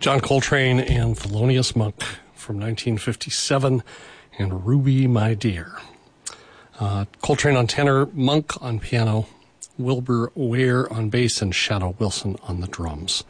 John Coltrane and Thelonious Monk from 1957, and Ruby, My Dear. Coltrane on tenor, Monk on piano, Wilbur Ware on bass, and Shadow Wilson on the drums.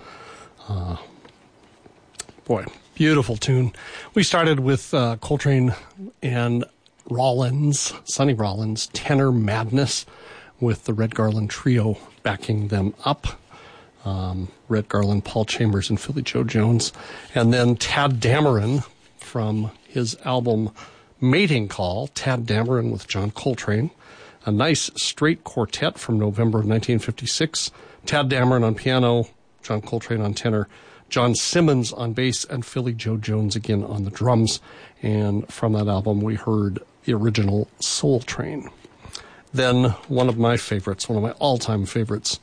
Boy, beautiful tune. We started with Coltrane and Sonny Rollins, Tenor Madness, with the Red Garland Trio backing them up. Red Garland, Paul Chambers, and Philly Joe Jones. And then Tadd Dameron from his album Mating Call, Tadd Dameron with John Coltrane. A nice straight quartet from November of 1956. Tadd Dameron on piano, John Coltrane on tenor, John Simmons on bass, and Philly Joe Jones again on the drums. And from that album, we heard the original Soul Train. Then one of my favorites, one of my all-time favorites,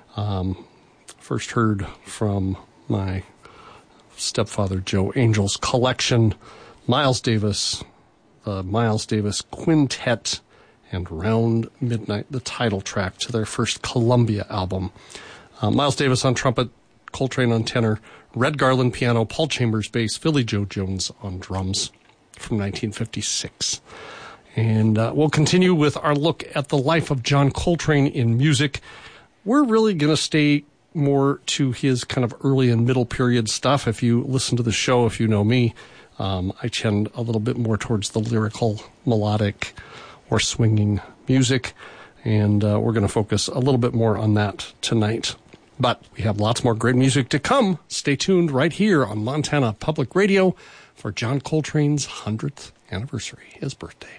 first heard from my stepfather, Joe Angel's collection, Miles Davis, the Miles Davis Quintet, and Round Midnight, the title track to their first Columbia album. Miles Davis on trumpet, Coltrane on tenor, Red Garland piano, Paul Chambers bass, Philly Joe Jones on drums from 1956. And we'll continue with our look at the life of John Coltrane in music. We're really going to stay more to his kind of early and middle period stuff. If you listen to the show, if you know me, I tend a little bit more towards the lyrical, melodic, or swinging music. And we're going to focus a little bit more on that tonight. But we have lots more great music to come. Stay tuned right here on Montana Public Radio for John Coltrane's 100th anniversary, his birthday.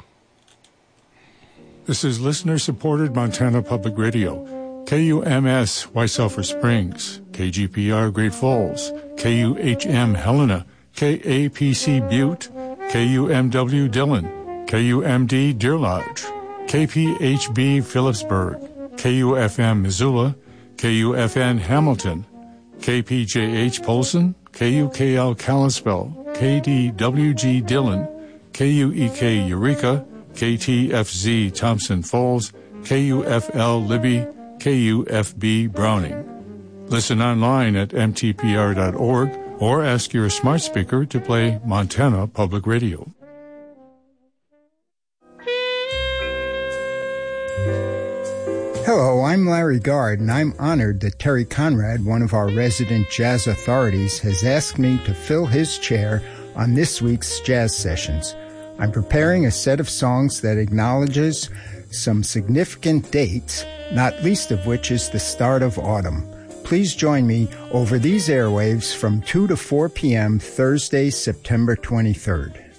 This is listener-supported Montana Public Radio. KUMS, White Sulphur Springs, KGPR, Great Falls, KUHM, Helena, KAPC, Butte, KUMW, Dillon, KUMD, Deer Lodge, KPHB, Phillipsburg, KUFM, Missoula, KUFN, Hamilton, KPJH, Polson, KUKL, Kalispell, KDWG, Dillon, KUEK, Eureka, KTFZ, Thompson Falls, KUFL, Libby, KUFB, Browning. Listen online at mtpr.org or ask your smart speaker to play Montana Public Radio. Hello, I'm Larry Gard, and I'm honored that Terry Conrad, one of our resident jazz authorities, has asked me to fill his chair on this week's Jazz Sessions. I'm preparing a set of songs that acknowledges some significant dates, not least of which is the start of autumn. Please join me over these airwaves from 2 to 4 p.m. Thursday, September 23rd.